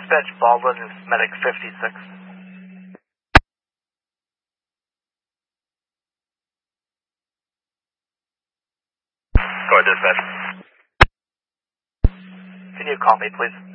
Dispatch Baldwin, medic 56. Go ahead, dispatch. Can you call me, please?